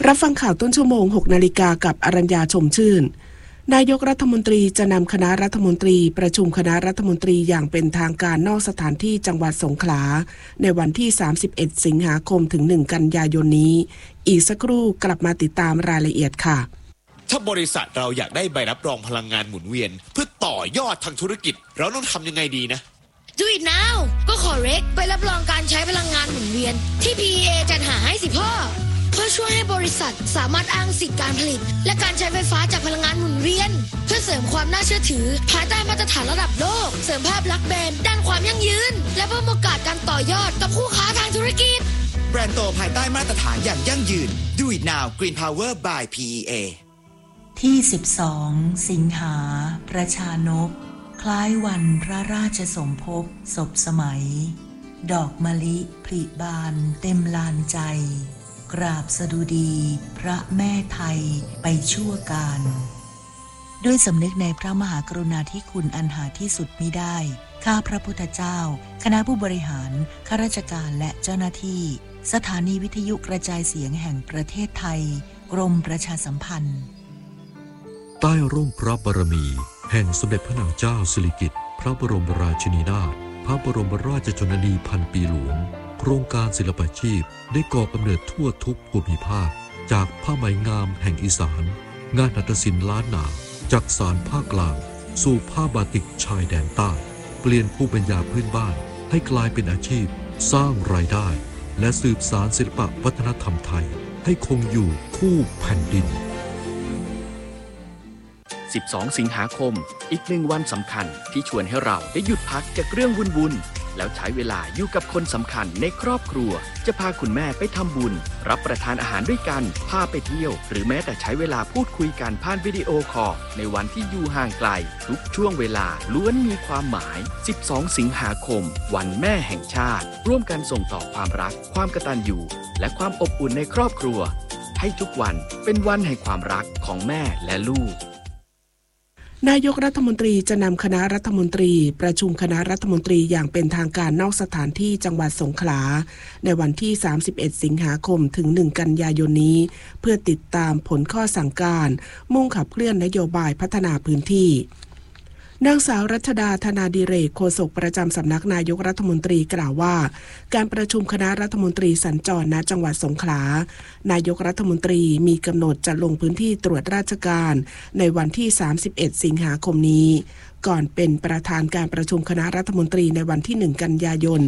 รับฟังข่าวต้นชั่วโมง 6 นาฬิกากับอรัญญาชมชื่นนายกรัฐมนตรีจะนำคณะรัฐมนตรีประชุมคณะรัฐมนตรีอย่างเป็นทางการนอกสถานที่จังหวัดสงขลาในวันที่31สิงหาคมถึง1กันยายนนี้อีกสักครู่กลับมาติดตามรายละเอียดค่ะถ้าบริษัทเราอยากได้ใบรับรองพลังงานหมุนเวียนเพื่อต่อยอดทางธุรกิจเราต้องทำยังไงดีนะ Do it now ก็ขอเร็กไปรับรองการใช้พลังงานหมุนเวียนที่ PEA จัดหาให้สิพ่อเพื่อช่วยให้บริษัทสามารถอ้างสิทธิการผลิตและการใช้ไฟฟ้าจากพลังงานหมุนเวียนเพื่อเสริมความน่าเชื่อถือภายใต้มาตรฐานระดับโลกเสริมภาพลักษณ์แบรนด์ด้านความยั่งยืนและเพิ่มโอกาสการต่อยอดกับคู่ค้าทางธุรกิจแบรนด์โตภายใต้มาตรฐานอย่างยั่งยืน Do it now Green Power by PEA ที่12สิงหาประชานกคล้ายวันพระราชสมภพศพสมัยดอกมะลิผลิบานเต็มลานใจกราบสดุดีพระแม่ไทยไปชั่วการด้วยสำนึกในพระมหากรุณาธิคุณอันหาที่สุดมิได้ข้าพระพุทธเจ้าคณะผู้บริหารข้าราชการและเจ้าหน้าที่สถานีวิทยุกระจายเสียงแห่งประเทศไทยกรมประชาสัมพันธ์ใต้ร่มพระบารมีแห่งสมเด็จพระนางเจ้าสิริกิติ์พระบรมราชินีนาถพระบรมราชชนนีพันปีหลวงโครงการศิลปาชีพได้ก่อกำเนิดทั่วทุกภูมิภาคจากผ้าไหมงามแห่งอีสานงานหัตถศิลป์ล้านนาจากสานภาคกลางสู่ผ้าบาติกชายแดนใต้เปลี่ยนภูมิปัญญาพื้นบ้านให้กลายเป็นอาชีพสร้างรายได้และสืบสานศิลปวัฒนธรรมไทยให้คงอยู่คู่แผ่นดิน 12 สิงหาคมอีกหนึ่งวันสำคัญที่ชวนให้เราได้หยุดพักจากเรื่องวุ่นๆแล้วใช้เวลาอยู่กับคนสำคัญในครอบครัวจะพาคุณแม่ไปทำบุญรับประทานอาหารด้วยกันพาไปเที่ยวหรือแม้แต่ใช้เวลาพูดคุยกันผ่านวิดีโอคอลในวันที่อยู่ห่างไกลทุกช่วงเวลาล้วนมีความหมาย12 สิงหาคมวันแม่แห่งชาติร่วมกันส่งต่อความรักความกตัญญูและความอบอุ่นในครอบครัวให้ทุกวันเป็นวันแห่งความรักของแม่และลูกนายกรัฐมนตรีจะนำคณะรัฐมนตรีประชุมคณะรัฐมนตรีอย่างเป็นทางการนอกสถานที่จังหวัดสงขลาในวันที่31สิงหาคมถึง1กันยายนนี้เพื่อติดตามผลข้อสั่งการมุ่งขับเคลื่อนนโยบายพัฒนาพื้นที่นางสาวรัชดาธนาดิเรกโฆษกประจำสำนักนายกรัฐมนตรีกล่าวว่าการประชุมคณะรัฐมนตรีสัญจรณจังหวัดสงขลานายกรัฐมนตรีมีกำหนดจะลงพื้นที่ตรวจราชการในวันที่31สิงหาคมนี้ก่อนเป็นประธานการประชุมคณะรัฐมนตรีในวันที่1กันยายน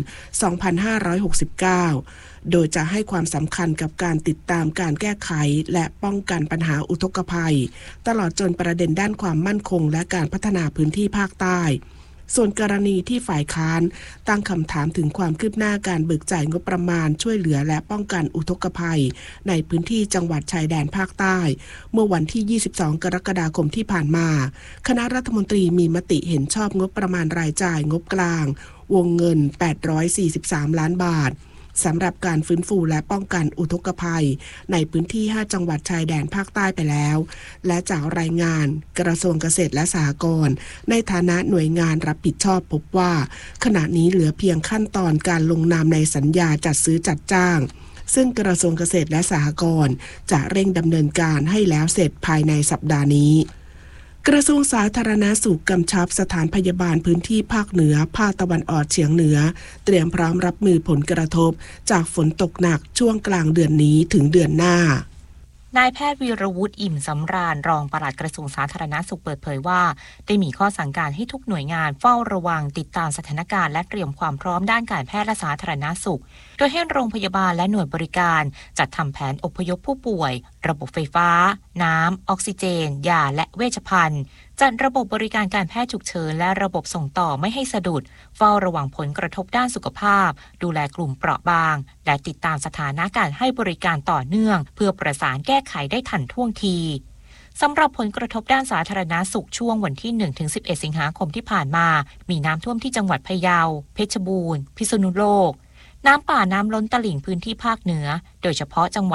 2569โดยจะให้ความสำคัญกับการติดตามการแก้ไขและป้องกันปัญหาอุทกภัยตลอดจนประเด็นด้านความมั่นคงและการพัฒนาพื้นที่ภาคใต้ส่วนกรณีที่ฝ่ายค้านตั้งคำถามถึงความคืบหน้าการเบิกจ่ายงบประมาณช่วยเหลือและป้องกันอุทกภัยในพื้นที่จังหวัดชายแดนภาคใต้เมื่อวันที่22กรกฎาคมที่ผ่านมาคณะรัฐมนตรีมีมติเห็นชอบงบประมาณรายจ่ายงบกลางวงเงิน843ล้านบาทสำหรับการฟื้นฟูและป้องกันอุทกภัยในพื้นที่5จังหวัดชายแดนภาคใต้ไปแล้วและจากรายงานกระทรวงเกษตรและสหกรณ์ในฐานะหน่วยงานรับผิดชอบพบว่าขณะนี้เหลือเพียงขั้นตอนการลงนามในสัญญาจัดซื้อจัดจ้างซึ่งกระทรวงเกษตรและสหกรณ์จะเร่งดำเนินการให้แล้วเสร็จภายในสัปดาห์นี้กระทรวงสาธารณสุขกำชับสถานพยาบาลพื้นที่ภาคเหนือภาคตะวันออกเฉียงเหนือเตรียมพร้อมรับมือผลกระทบจากฝนตกหนักช่วงกลางเดือนนี้ถึงเดือนหน้านายแพทย์วีรวุฒิอิ่มสำราญรองปลัดกระทรวงสาธารณสุขเปิดเผยว่าได้มีข้อสั่งการให้ทุกหน่วยงานเฝ้าระวังติดตามสถานการณ์และเตรียมความพร้อมด้านการแพทย์และสาธารณสุขโดยให้โรงพยาบาลและหน่วยบริการจัดทำแผนอพยพผู้ป่วยระบบไฟฟ้าน้ำออกซิเจนยาและเวชภัณฑ์จัดระบบบริการการแพทย์ฉุกเฉินและระบบส่งต่อไม่ให้สะดุดเฝ้าระวังผลกระทบด้านสุขภาพดูแลกลุ่มเปราะบางและติดตามสถานะการให้บริการต่อเนื่องเพื่อประสานแก้ไขได้ทันท่วงทีสำหรับผลกระทบด้านสาธารณสุขช่วงวันที่ 1-11 สิงหาคมที่ผ่านมามีน้ำท่วมที่จังหวัดพะเยาเพชรบูรณ์พิษณุโลกน้ำป่าน้ำล้นตลิ่งพื้นที่ภาคเหนือโดยเฉพาะจังหวัด